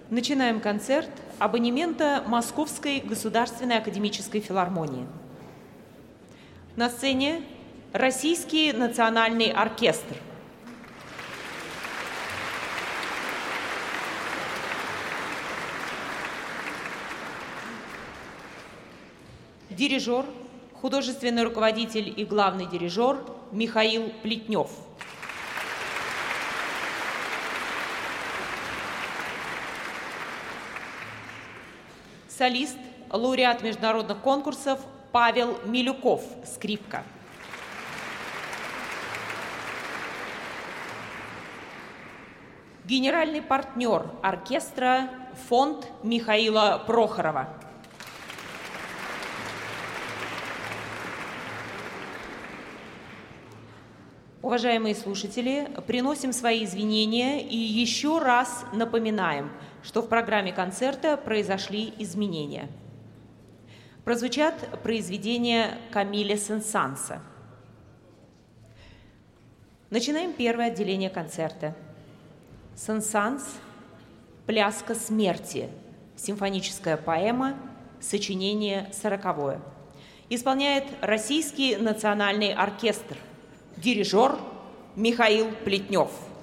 Начинаем концерт абонемента Московской государственной академической филармонии. На сцене Российский национальный оркестр. Дирижер, художественный руководитель и главный дирижер Михаил Плетнев. Солист, лауреат международных конкурсов Павел Милюков, скрипка. Генеральный партнер оркестра фонд Михаила Прохорова. Уважаемые слушатели, приносим свои извинения и еще раз напоминаем, что в программе концерта произошли изменения. Прозвучат произведения Камиля Сен-Санса. Начинаем первое отделение концерта. Сен-Санс «Пляска смерти», симфоническая поэма, сочинение 40-е. Исполняет Российский национальный оркестр. Дирижер Михаил Плетнев.